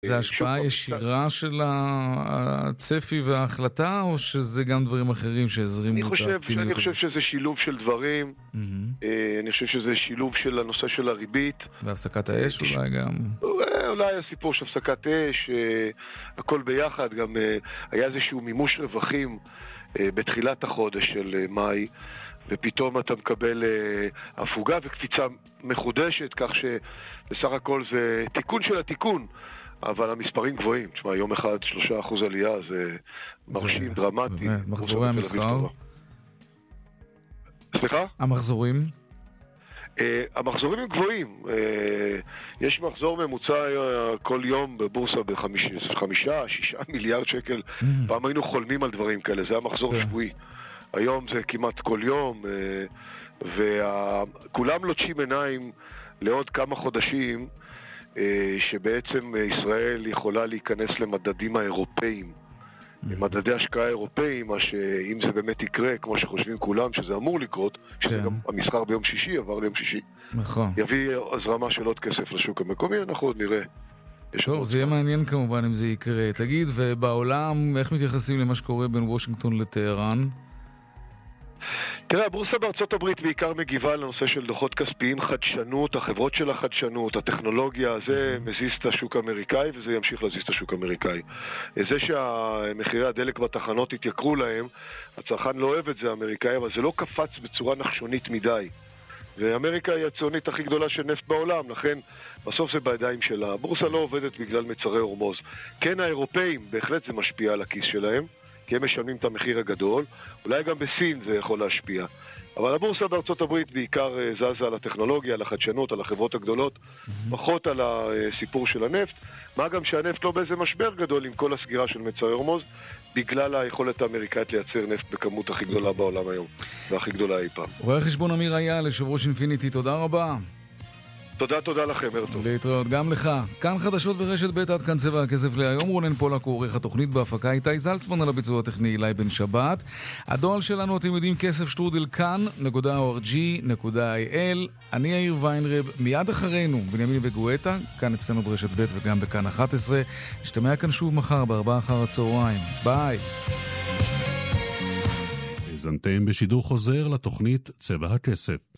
זה השפעה ישירה של הצפי וההחלטה, או שזה גם דברים אחרים שהזרימו את האופטימיות? אני חושב שזה שילוב של דברים. אני חושב שזה שילוב של הנושא של הריבית. והפסקת האש אולי גם? אולי הסיפור של הפסקת האש, הכל ביחד. גם היה איזשהו מימוש רווחים בתחילת החודש של מאי, ופתאום אתה מקבל הפוגה וקפיצה מחודשת, כך שבסך הכל זה תיקון של התיקון. אבל המספרים גבוהים. תשמע, יום אחד 3% עלייה, זה מרשים, דרמטי. באמת, מחזורי המסחר? סליחה? המחזורים? המחזורים הם גבוהים. יש מחזור ממוצע כל יום בבורסה ב5-6 מיליארד שקל. פעם היינו חולמים על דברים כאלה, זה המחזור שבועי. היום זה כמעט כל יום, וכולם לוטשים עיניים לעוד כמה חודשים, שבעצם ישראל יכולה להיכנס למדדים האירופאים, מדדי השקעה אירופאים, מה שאם זה באמת יקרה, כמו שחושבים כולם, שזה אמור לקרות, שגם המסחר ביום שישי עבר ליום שישי, יביא הזרמה של עוד כסף לשוק המקומי, אנחנו עוד נראה. טוב, זה יהיה מעניין כמובן אם זה יקרה. תגיד, ובעולם, איך מתייחסים למה שקורה בין וושינגטון לטהרן? תראה, הבורסה בארצות הברית בעיקר מגיבה לנושא של דוחות כספיים, חדשנות, החברות של החדשנות, הטכנולוגיה, זה מזיז את השוק האמריקאי וזה ימשיך להזיז את השוק האמריקאי. זה שהמחירי הדלק בתחנות התייקרו להם, הצרכן לא אוהב את זה האמריקאי, אבל זה לא קפץ בצורה נחשונית מדי. ואמריקה היא הציונית הכי גדולה של נפט בעולם, לכן בסוף זה בידיים שלה. הבורסה לא עובדת בגלל מצרי הורמוז. כן, האירופאים, בהחלט זה משפיע על הכיס שלהם, כי הם משלמים את המחיר הגדול, אולי גם בסין זה יכול להשפיע. אבל הבורסה בארצות הברית בעיקר זזה על הטכנולוגיה, על החדשנות, על החברות הגדולות, פחות על הסיפור של הנפט, מה גם שהנפט לא באיזה משבר גדול עם כל הסגירה של מצרי הורמוז, בגלל היכולת האמריקאית לייצר נפט בכמות הכי גדולה בעולם היום, והכי גדולה אי פעם. רואה חשבון אמיר אייל, יושב ראש אינפיניטי, תודה רבה. תודה לכם, ערב טוב. להתראות גם לך. כאן חדשות ברשת ב' עד כאן צבע הכסף להיום. רונן פולק הוא עורך התוכנית בהפקה, איתי זלצמן על הביצוע הטכני, אילי בן שבת. הדואל שלנו, אתם יודעים, כסף שטרודל כאן.org.il. אני יאיר ויינרב, מיד אחרינו בנימין וגואטה, כאן אצלנו ברשת ב' וגם בכאן 11. נשתמע כאן שוב מחר ב4 אחר הצהריים. ביי. הזנתם בשידור חוזר לתוכנית צבע הכסף.